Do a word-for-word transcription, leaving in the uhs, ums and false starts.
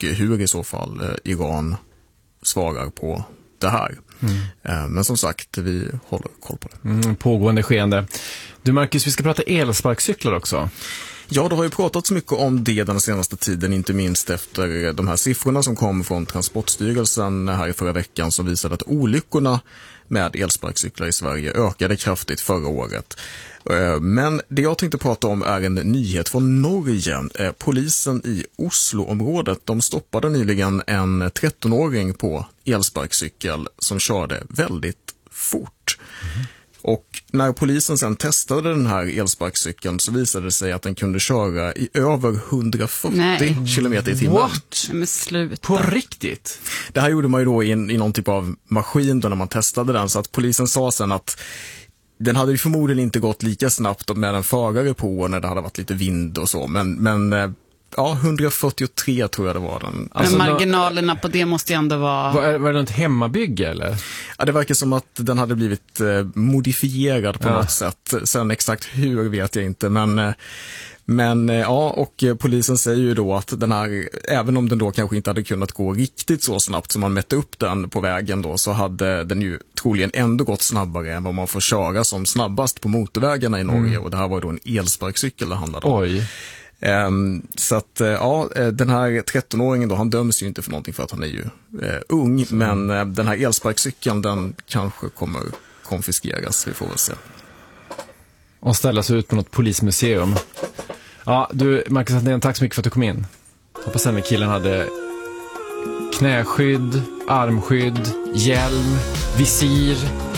hur i så fall eh, Iran svarar på det här. Mm. Eh, men som sagt, vi håller koll på det. Mm, pågående skeende. Du Marcus, vi ska prata elsparkcyklar också. Ja, det har ju pratat så mycket om det den senaste tiden, inte minst efter de här siffrorna som kom från Transportstyrelsen här i förra veckan som visade att olyckorna med elsparkcyklar i Sverige ökade kraftigt förra året. Men det jag tänkte prata om är en nyhet från Norge. Polisen i Oslo-området, de stoppade nyligen en trettonåring på elsparkcykel som körde väldigt fort. Mm. Och när polisen sen testade den här elsparkcykeln så visade det sig att den kunde köra i över hundrafyrtio Nej. kilometer i timmen. What? Men sluta. På riktigt? Det här gjorde man ju då i, en, i någon typ av maskin då när man testade den, så att polisen sa sen att den hade ju förmodligen inte gått lika snabbt med en förare på när det hade varit lite vind och så, men, men ja, hundrafyrtiotre tror jag det var den. Alltså, men marginalerna på det måste ju ändå vara... Var, var det något hemmabygge eller? Ja, det verkar som att den hade blivit eh, modifierad på ja. något sätt. Sen exakt hur vet jag inte, men... Eh, Men ja, och polisen säger ju då att den här, även om den då kanske inte hade kunnat gå riktigt så snabbt som man mätte upp den på vägen då, så hade den ju troligen ändå gått snabbare än vad man får köra som snabbast på motorvägarna i Norge. Mm. Och det här var då en elsparkcykel det handlade om. Oj. Um, så att ja, den här trettonåringen då, han döms ju inte för någonting för att han är ju uh, ung, mm. men uh, den här elsparkcykeln, den kanske kommer konfiskeras, vi får väl se. Och ställas ut på något polismuseum. Ja, du Marcus Andén, tack så mycket för att du kom in. Hoppas den här killen hade knäskydd, armskydd, hjälm, visir,